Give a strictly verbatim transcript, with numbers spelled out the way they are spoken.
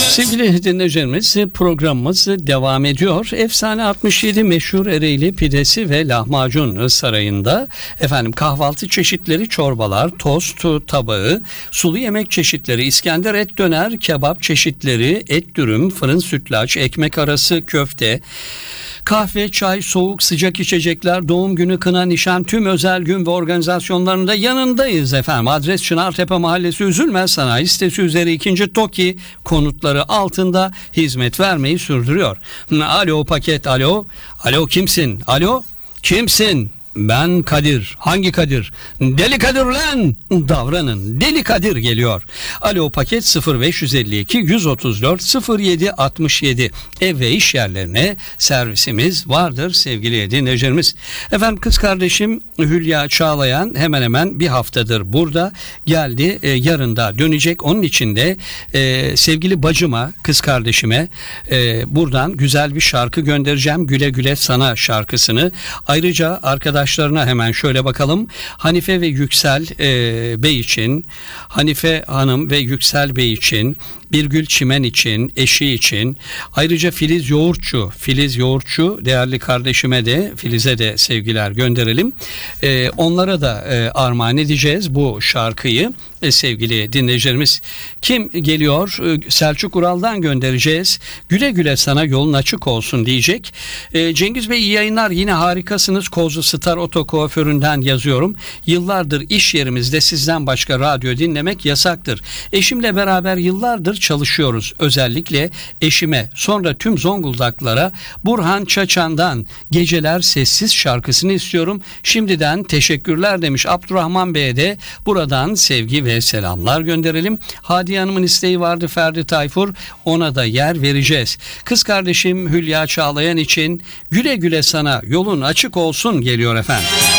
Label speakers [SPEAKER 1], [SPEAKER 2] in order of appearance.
[SPEAKER 1] Sevgili dinleyicilerimiz, programımız devam ediyor. Efsane altmış yedi meşhur Ereğli pidesi ve lahmacun sarayında efendim kahvaltı çeşitleri, çorbalar, tost tabağı, sulu yemek çeşitleri, İskender et döner, kebap çeşitleri, et dürüm, fırın sütlaç, ekmek arası, köfte, kahve, çay, soğuk, sıcak içecekler, doğum günü, kına, nişan, tüm özel gün ve organizasyonlarında yanındayız efendim. Adres Çınartepe Mahallesi, Üzülmez Sanayi sitesi üzeri ikinci TOKİ konutları altında hizmet vermeyi sürdürüyor. Alo paket, alo. Alo kimsin? Alo kimsin? Ben Kadir. Hangi Kadir? Deli Kadir lan! Davranın. Deli Kadir geliyor. Alo paket sıfır beş yüz elli iki yüz otuz dört sıfır yedi altmış yedi. Ev ve iş yerlerine servisimiz vardır sevgili dinleyicilerimiz. Efendim kız kardeşim Hülya Çağlayan hemen hemen bir haftadır burada. Geldi. E, yarın da dönecek. Onun için de e, sevgili bacıma, kız kardeşime e, buradan güzel bir şarkı göndereceğim. Güle güle sana şarkısını. Ayrıca arkadaşlar Arkadaşlarına hemen şöyle bakalım. Hanife ve Yüksel e, Bey için, Hanife Hanım ve Yüksel Bey için, Birgül Çimen için, eşi için, ayrıca Filiz Yoğurtçu, Filiz Yoğurtçu değerli kardeşime de, Filiz'e de sevgiler gönderelim. E, onlara da e, armağan edeceğiz bu şarkıyı e, sevgili dinleyicilerimiz. Kim geliyor? E, Selçuk Ural'dan göndereceğiz. Güle güle sana yolun açık olsun diyecek. E, Cengiz Bey iyi yayınlar, yine harikasınız. Kozlu Star Oto Kuaförü'nden yazıyorum. Yıllardır iş yerimizde sizden başka radyo dinlemek yasaktır. Eşimle beraber yıllardır çalışıyoruz. Özellikle eşime, sonra tüm Zonguldaklara Burhan Çaçan'dan Geceler Sessiz şarkısını istiyorum. Şimdiden teşekkürler demiş. Abdurrahman Bey'e de buradan sevgi ve selamlar gönderelim. Hadiye Hanım'ın isteği vardı, Ferdi Tayfur. Ona da yer vereceğiz. Kız kardeşim Hülya Çağlayan için Güle güle sana yolun açık olsun geliyor efendim.